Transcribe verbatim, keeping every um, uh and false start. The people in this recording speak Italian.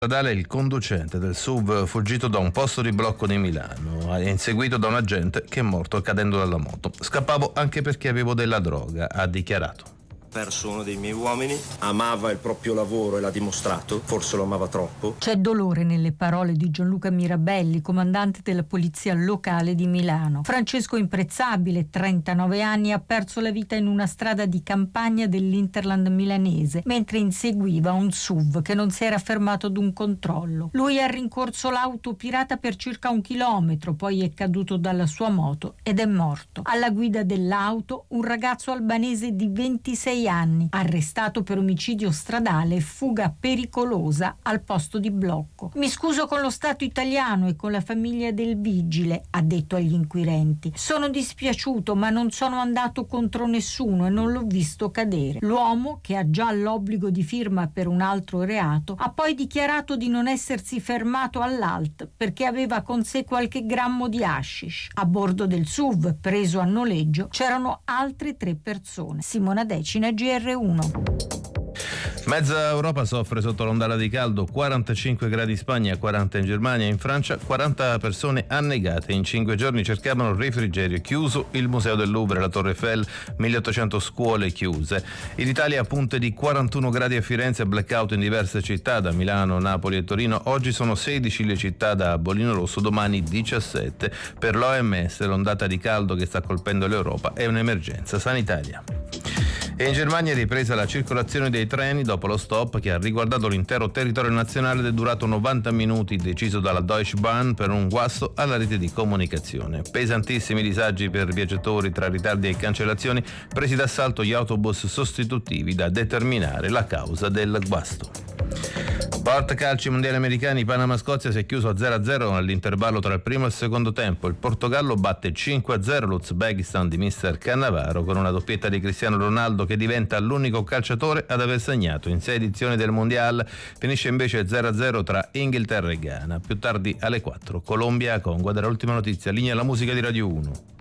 stradale il conducente del S U V fuggito da un posto di blocco di Milano è inseguito da un agente che è morto cadendo dalla moto. Scappavo anche perché avevo della droga, ha dichiarato. Perso uno dei miei uomini, amava il proprio lavoro e l'ha dimostrato, forse lo amava troppo. C'è dolore nelle parole di Gianluca Mirabelli, comandante della polizia locale di Milano. Francesco Imprezzabile, trentanove anni, ha perso la vita in una strada di campagna dell'Interland milanese mentre inseguiva un S U V che non si era fermato ad un controllo. Lui ha rincorso l'auto pirata per circa un chilometro, poi è caduto dalla sua moto ed è morto. Alla guida dell'auto un ragazzo albanese di ventisei anni, arrestato per omicidio stradale e fuga pericolosa al posto di blocco. Mi scuso con lo Stato italiano e con la famiglia del vigile, ha detto agli inquirenti. Sono dispiaciuto, ma non sono andato contro nessuno e non l'ho visto cadere. L'uomo, che ha già l'obbligo di firma per un altro reato, ha poi dichiarato di non essersi fermato all'A L T perché aveva con sé qualche grammo di hashish. A bordo del S U V, preso a noleggio, c'erano altre tre persone. Simona Decina, G R uno. Mezza Europa soffre sotto l'ondata di caldo, quarantacinque gradi in Spagna, quaranta in Germania, in Francia quaranta persone annegate. In cinque giorni cercavano refrigerio, chiuso il Museo del Louvre, la Torre Eiffel, milleottocento scuole chiuse. In Italia punte di quarantuno gradi a Firenze, blackout in diverse città, da Milano, Napoli e Torino. Oggi sono sedici le città da bollino rosso, domani diciassette. Per l'O M S l'ondata di caldo che sta colpendo l'Europa è un'emergenza sanitaria. E in Germania è ripresa la circolazione dei treni dopo lo stop che ha riguardato l'intero territorio nazionale ed è durato novanta minuti, deciso dalla Deutsche Bahn per un guasto alla rete di comunicazione. Pesantissimi disagi per viaggiatori tra ritardi e cancellazioni, presi d'assalto gli autobus sostitutivi, da determinare la causa del guasto. Sport calci mondiali americani, Panama-Scozia si è chiuso a zero a zero all'intervallo tra il primo e il secondo tempo. Il Portogallo batte cinque a zero l'Uzbekistan di mister Cannavaro con una doppietta di Cristiano Ronaldo, che diventa l'unico calciatore ad aver segnato in sei edizioni del Mondial. Finisce invece zero a zero tra Inghilterra e Ghana. Più tardi alle quattro Colombia-Congo. Ed era l'ultima notizia. Linea alla musica di Radio uno.